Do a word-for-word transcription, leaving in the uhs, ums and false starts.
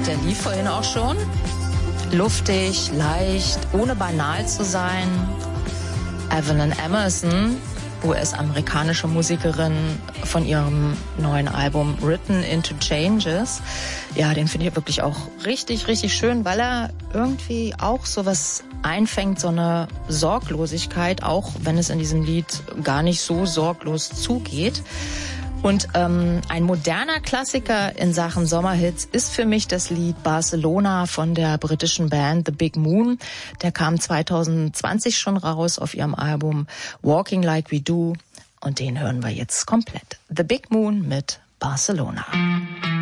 der lief vorhin auch schon. Luftig, leicht, ohne banal zu sein. Evelyn Emerson, U S-amerikanische Musikerin, von ihrem neuen Album Written into Changes. Ja, den finde ich wirklich auch richtig, richtig schön, weil er irgendwie auch sowas einfängt, so eine Sorglosigkeit, auch wenn es in diesem Lied gar nicht so sorglos zugeht. Und ähm, ein moderner Klassiker in Sachen Sommerhits ist für mich das Lied Barcelona von der britischen Band The Big Moon. Der kam zwanzig zwanzig schon raus auf ihrem Album Walking Like We Do. Und den hören wir jetzt komplett. The Big Moon mit Barcelona.